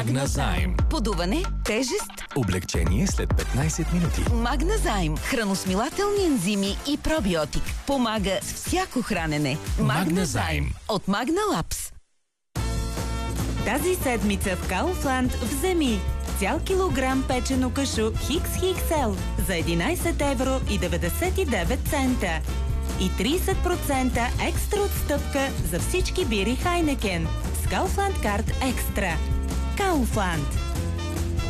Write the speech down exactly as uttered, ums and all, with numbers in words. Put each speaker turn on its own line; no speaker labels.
Магназайм.
Подуване, тежест,
Облегчение след петнайсет минути.
Магназайм. Храносмилателни ензими и пробиотик. Помага с всяко хранене.
Магназайм.
От Магналапс.
Тази седмица в Kaufland вземи цял килограм печено кашу Хикс Икс Ел за единайсет евро и деветдесет и девет цента и трийсет процента екстра отстъпка за всички бири Хайнекен с Kaufland Card Extra. Kaufland.